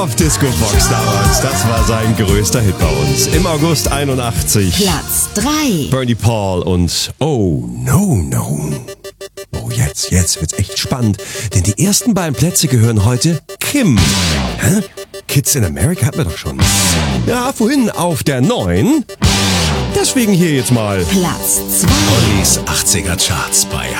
Auf Disco Fox damals, das war sein größter Hit bei uns. Im August 81. Platz 3. Bernie Paul und Oh No No. Oh, jetzt wird's echt spannend, denn die ersten beiden Plätze gehören heute Kim. Hä? Kids in America hatten wir doch schon. Ja, vorhin auf der 9. Deswegen hier jetzt mal Platz 2. Ollis 80er Charts bei